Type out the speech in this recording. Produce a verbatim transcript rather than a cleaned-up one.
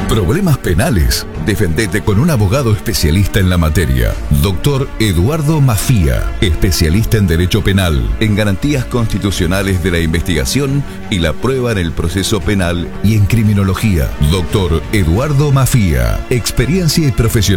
Problemas penales. Defendete con un abogado especialista en la materia. Doctor Eduardo Mafía, especialista en Derecho Penal, en garantías constitucionales de la investigación y la prueba en el proceso penal y en criminología. Doctor Eduardo Mafía, experiencia y profesionalidad